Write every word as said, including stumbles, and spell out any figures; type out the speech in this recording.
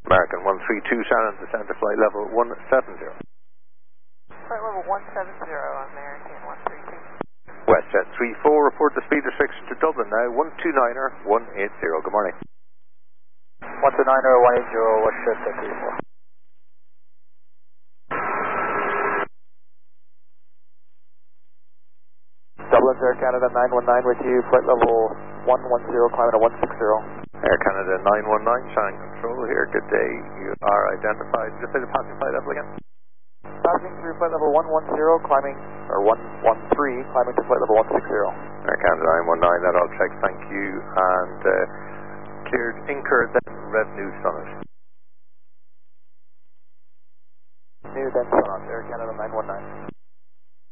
American one three two, Shannon, descend to flight level one seven zero. Flight level one seven zero, American one three two. WestJet three four, report the speed restriction to Dublin now, one two niner, one eight zero. Good morning. one two niner, one eight zero, WestJet three four. Dublin, Air Canada nine one nine with you, flight level one one zero, climbing to one six zero. Air Canada nine one nine, Shannon Control here, good day, you are identified. Just say the passing flight level again. Passing through flight level one one zero, climbing, or one one three, climbing to flight level one six zero. Air Canada nine one nine, that all checks, thank you, and uh, cleared incurred then red news on it. New then on Air Canada nine one nine.